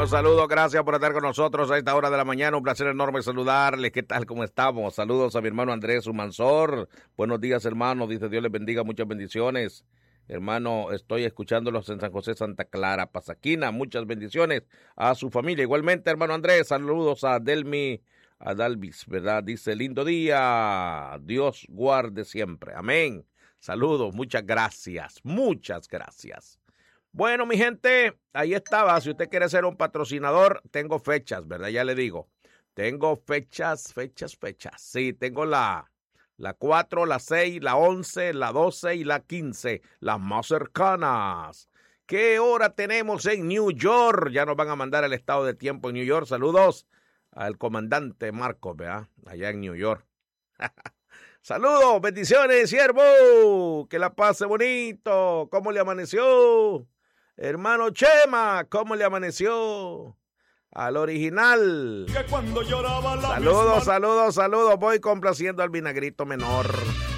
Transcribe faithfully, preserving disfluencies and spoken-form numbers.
Saludos, saludos, gracias por estar con nosotros a esta hora de la mañana, un placer enorme saludarles, ¿qué tal, cómo estamos? Saludos a mi hermano Andrés Humansor, buenos días hermano, dice Dios les bendiga, muchas bendiciones, hermano, estoy escuchándolos en San José, Santa Clara, Pasaquina, muchas bendiciones a su familia, igualmente hermano Andrés, saludos a Delmi, a Dalvis, ¿verdad? Dice, lindo día, Dios guarde siempre, amén, saludos, muchas gracias, muchas gracias. Bueno, mi gente, ahí estaba. Si usted quiere ser un patrocinador, tengo fechas, ¿verdad? Ya le digo. Tengo fechas, fechas, fechas. Sí, tengo la, la cuatro, la seis, la once, la doce y la quince, las más cercanas. ¿Qué hora tenemos en New York? Ya nos van a mandar el estado de tiempo en New York. Saludos al comandante Marcos, ¿verdad? Allá en New York. Saludos, bendiciones, siervo. Que la pase bonito. ¿Cómo le amaneció? Hermano Chema, ¿cómo le amaneció? Al original. Que cuando lloraba la saludos, misma... saludos, saludos. Voy complaciendo al vinagrito menor.